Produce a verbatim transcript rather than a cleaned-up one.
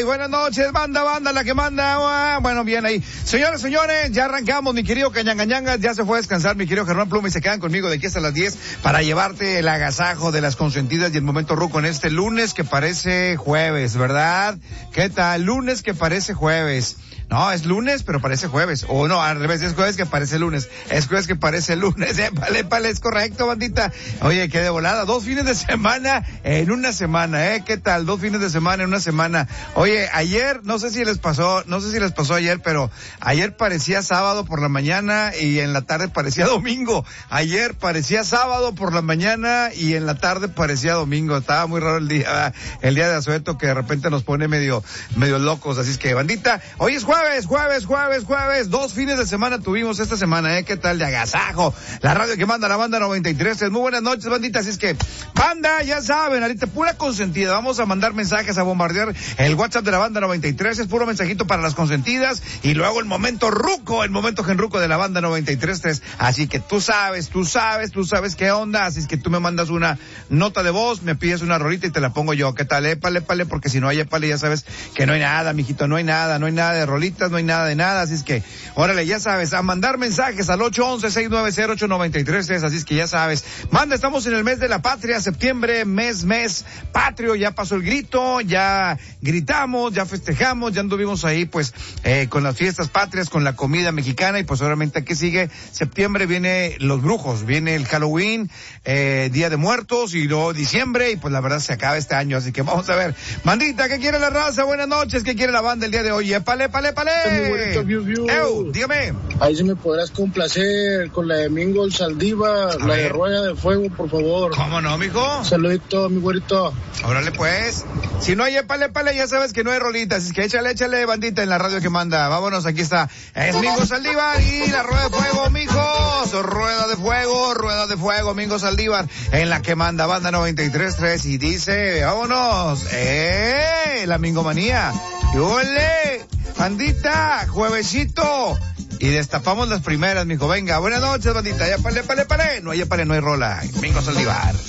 buenas noches, banda, banda, la que manda. Bueno, bien ahí. Señores, señores, ya arrancamos, mi querido Cañangañangas, ya se fue a descansar, mi querido Germán Pluma, y se quedan conmigo de aquí hasta las diez para llevarte el agasajo de las consentidas y el momento ruco en este lunes que parece jueves, ¿verdad? ¿Qué tal? Lunes que parece jueves. No, es lunes, pero parece jueves. O no, al revés, es jueves que parece lunes. Es jueves que parece lunes. Épale, épale, es correcto, bandita. Oye, qué de volada. Dos fines de semana en una semana, ¿eh? ¿Qué tal? Dos fines de semana en una semana. Oye, ayer, no sé si les pasó, no sé si les pasó ayer, pero ayer parecía sábado por la mañana y en la tarde parecía domingo. Ayer parecía sábado por la mañana y en la tarde parecía domingo. Estaba muy raro el día, el día de asueto que de repente nos pone medio, medio locos. Así es que, bandita, hoy es jueves. Jueves, jueves, jueves, jueves, dos fines de semana tuvimos esta semana, ¿eh? ¿Qué tal de agasajo? La radio que manda la banda noventa y tres, muy buenas noches, bandita, así es que, banda, ya saben, ahorita pura consentida, vamos a mandar mensajes, a bombardear el WhatsApp de la banda noventa y tres, es puro mensajito para las consentidas, y luego el momento ruco, el momento genruco de la banda noventa y tres, así que tú sabes, tú sabes, tú sabes qué onda, así es que tú me mandas una nota de voz, me pides una rolita y te la pongo yo, ¿qué tal? Épale, épale, porque si no hay épale, ya sabes que no hay nada, mijito, no hay nada, no hay nada de rolita, no hay nada de nada, así es que, órale, ya sabes, a mandar mensajes al ocho once, seis nueve cero, ocho nueve tres, así es que ya sabes, manda, estamos en el mes de la patria, septiembre, mes, mes patrio, ya pasó el grito, ya gritamos, ya festejamos, ya anduvimos ahí, pues, eh, con las fiestas patrias, con la comida mexicana, y pues obviamente aquí sigue, septiembre viene los brujos, viene el Halloween, eh, Día de Muertos, y luego diciembre, y pues la verdad se acaba este año, así que vamos a ver, mandita, ¿qué quiere la raza? Buenas noches, ¿qué quiere la banda el día de hoy? Épale, épale, épale. Mi bonito Viu Viu. Ew, dígame. Ahí sí me podrás complacer con la de Mingo Saldívar, la ver. de Rueda de Fuego, por favor. ¿Cómo no, mijo? Saludito, mi güerito. Órale, pues. Si no hay épale, épale, ya sabes que no hay rolitas. Es que échale, échale, bandita, en la radio que manda. Vámonos, aquí está. Es Mingo Saldívar y la Rueda de Fuego, mijos. Rueda de Fuego, Rueda de Fuego, Mingo Saldívar, en la que manda banda noventa y tres tres. Y dice, vámonos. ¡Eh! La Mingomanía. ¡Y ole! Bandita, juevesito. Y destapamos las primeras, mijo. Venga, buenas noches, bandita. Ya pale, pale, pale. No hay pale, no hay rola. Mingo Saldívar.